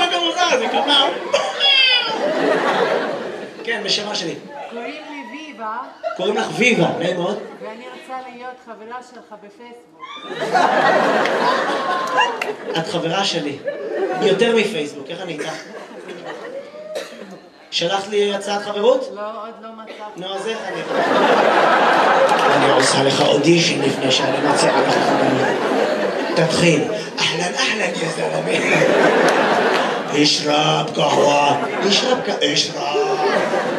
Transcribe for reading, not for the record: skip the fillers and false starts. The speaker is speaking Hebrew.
יותר מוזר, זה כלומר. כן, משמה שלי. קוראים לי ויבה. קוראים לך ויבה, נעים מאוד. ואני רוצה להיות חברה שלך בפייסבוק. את חברה שלי. יותר מפייסבוק, איך אני איתך? שלחת לי הצעת חברות? לא, עוד לא מצאתי. נו, אז איך אני... אני עושה לך אודישן לפני שאני מציעה לך חברות. תתחיל. אהלן, אהלן, יא זלמי. אשרב קהווה. אשרב.